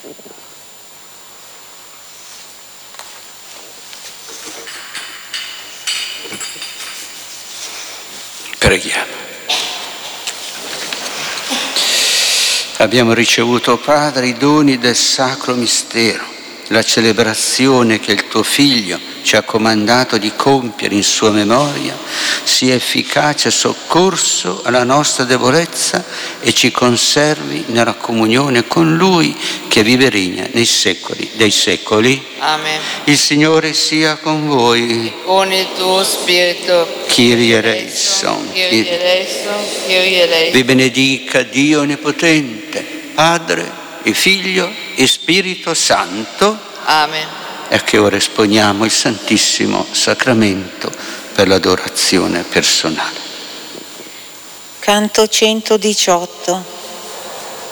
Preghiamo. Abbiamo ricevuto, Padre, i doni del Sacro Mistero, la celebrazione che il tuo Figlio ci ha comandato di compiere in sua memoria, sia efficace soccorso alla nostra debolezza e ci conservi nella comunione con Lui che vive e regna nei secoli dei secoli. Amen. Il Signore sia con voi. Con il tuo spirito. Kyrie eleison. Kyrie eleison. Kyrie eleison. Vi benedica Dio Onnipotente, Padre e Figlio e Spirito Santo. Amen. E che ora esponiamo il Santissimo Sacramento per l'adorazione personale. Canto 118.